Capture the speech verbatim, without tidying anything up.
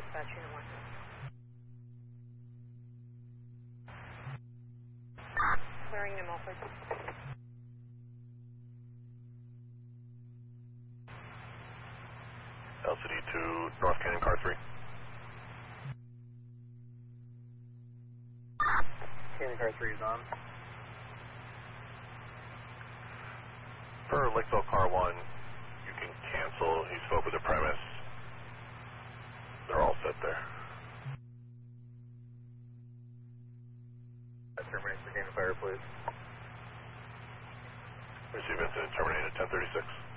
dispatch unit one. Clearing New Milford. L C D to North Canyon, car three. Canyon car three is on. For Lakeville car one, you can cancel. He spoke with the premise. They're all set there. Terminate for Canyon Fire, please. Receive incident terminated ten thirty-six.